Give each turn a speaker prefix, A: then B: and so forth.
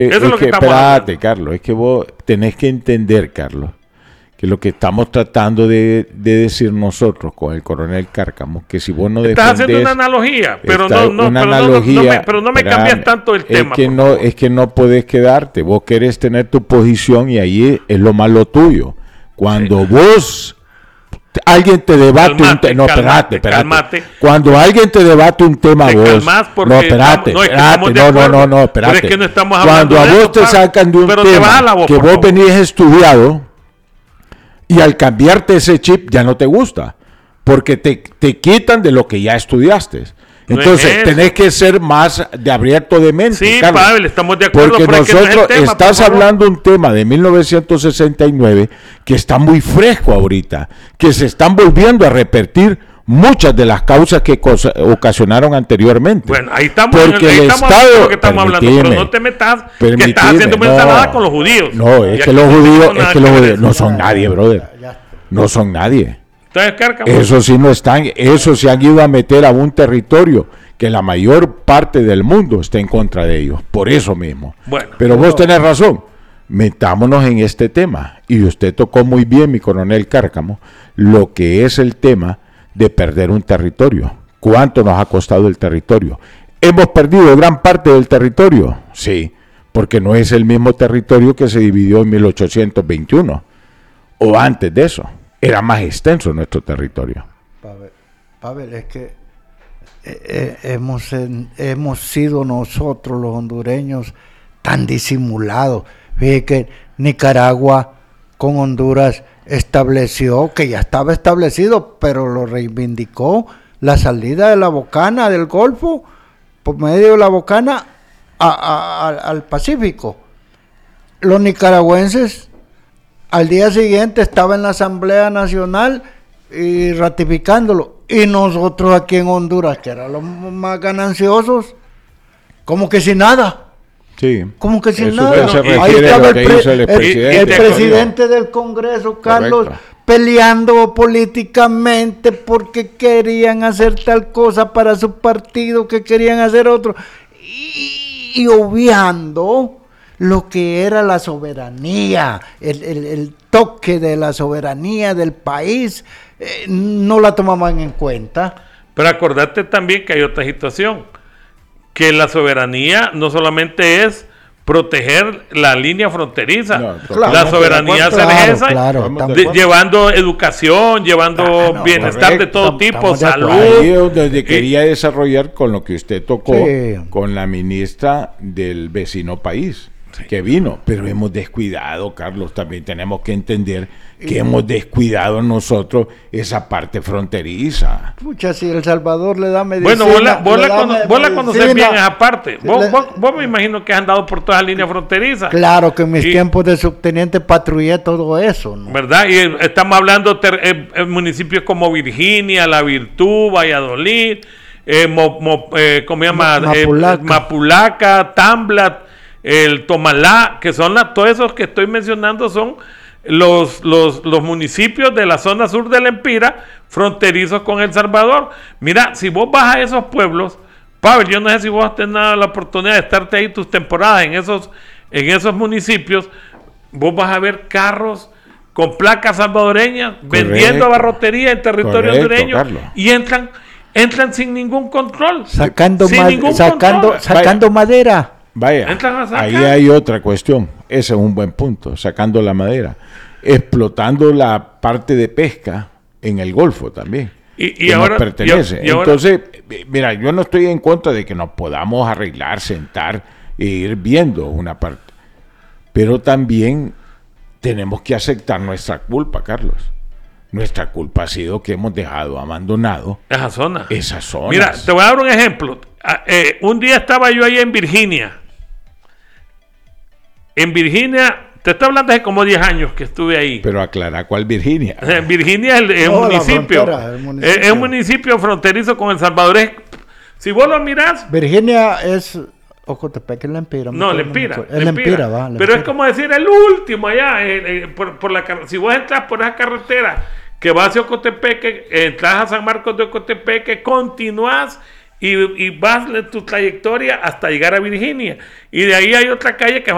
A: Eso es lo que estamos hablando.
B: Carlos, es que vos tenés que entender, Carlos, que lo que estamos tratando de decir nosotros con el coronel Cárcamo, que si vos no defendés...
A: Estás haciendo una analogía, pero no me cambias tanto el tema.
B: Es que no podés quedarte, vos querés tener tu posición y ahí es lo malo tuyo. Cuando vos... Alguien te debate un tema. No, espérate. Cuando alguien te debate un tema, vos. No, espérate.
A: Pero es que no estamos hablando.
B: Cuando a vos te sacan de un tema que vos venís estudiado y al cambiarte ese chip ya no te gusta, porque te quitan de lo que ya estudiaste. Entonces, tenés que ser más de abierto de mente.
A: Sí,
B: Carlos,
A: Pavel, estamos de acuerdo.
B: porque nosotros, estás hablando un tema de 1969 que está muy fresco ahorita, que se están volviendo a repetir muchas de las causas que ocasionaron anteriormente.
A: Bueno, ahí estamos,
B: porque el Estado,
A: lo que estamos hablando, pero no te metas que estás haciendo una ensalada con los judíos.
B: No, es que los judíos no son nadie, brother. No son nadie. Eso sí no están, eso se han ido a meter a un territorio que la mayor parte del mundo está en contra de ellos, por eso mismo.
A: Bueno,
B: pero vos tenés razón, metámonos en este tema, y usted tocó muy bien, mi coronel Cárcamo, lo que es el tema de perder un territorio. ¿Cuánto nos ha costado el territorio? ¿Hemos perdido gran parte del territorio? Sí, porque no es el mismo territorio que se dividió en 1821, o antes de eso. Era más extenso nuestro territorio.
C: Pavel, es que hemos sido nosotros los hondureños tan disimulados. Fíjate que Nicaragua con Honduras estableció, que ya estaba establecido, pero lo reivindicó, la salida de la bocana del Golfo, por medio de la bocana al Pacífico. Los nicaragüenses al día siguiente estaba en la Asamblea Nacional y ratificándolo. Y nosotros aquí en Honduras, que eran los más gananciosos, como que sin nada.
B: Sí.
C: Como que sin nada. Ahí estaba el presidente del Congreso, Carlos, peleando políticamente porque querían hacer tal cosa para su partido, que querían hacer otro. Y obviando lo que era la soberanía, el toque de la soberanía del país, no la tomaban en cuenta.
A: Pero acordate también que hay otra situación, que la soberanía no solamente es proteger la línea fronteriza, la soberanía se ejerce llevando educación, llevando bienestar de todo tipo, salud.
B: Ahí es donde quería desarrollar con lo que usted tocó, con la ministra del vecino país. Que vino, pero hemos descuidado, Carlos, también tenemos que entender que hemos descuidado nosotros esa parte fronteriza.
C: Pucha, si El Salvador le da medicina.
A: Bueno, vos la conocés bien esa parte. Vos me imagino que has andado por todas las líneas fronterizas.
C: Claro, que en mis tiempos de subteniente patrullé todo eso, ¿no?
A: ¿Verdad? Y estamos hablando de municipios como Virginia, La Virtud, Valladolid, ¿cómo se llama? Mapulaca, Tamblat, el Tomalá, que son todos esos que estoy mencionando son los municipios de la zona sur de la Empira, fronterizos con El Salvador. Mira, si vos vas a esos pueblos, Pavel, yo no sé si vos has tenido la oportunidad de estarte ahí tus temporadas en esos municipios, vos vas a ver carros con placas salvadoreñas vendiendo abarrotería en territorio hondureño, Carlos. Y entran sin ningún control,
C: sacando madera.
B: Vaya, ahí hay otra cuestión, ese es un buen punto, sacando la madera, explotando la parte de pesca en el Golfo también,
A: y ahora
B: nos pertenece. Entonces, mira, yo no estoy en contra de que nos podamos arreglar, sentar e ir viendo una parte, pero también tenemos que aceptar nuestra culpa, Carlos. Nuestra culpa ha sido que hemos dejado abandonado
A: esas zonas.
B: Mira,
A: te voy a dar un ejemplo. Un día estaba yo ahí en Virginia. En Virginia, te estoy hablando de como 10 años que estuve ahí.
B: Pero aclara cuál Virginia.
A: Virginia es un municipio. Es un municipio fronterizo con El Salvador. Si vos lo mirás.
C: Virginia es Ocotepec, es la Empira.
A: No, la Empira.
C: Es la Empira, va.
A: Pero es como decir el último allá. Si vos entras por esa carretera que va hacia Ocotepec, entras a San Marcos de Ocotepec, continúas y vas en tu trayectoria hasta llegar a Virginia. Y de ahí hay otra calle que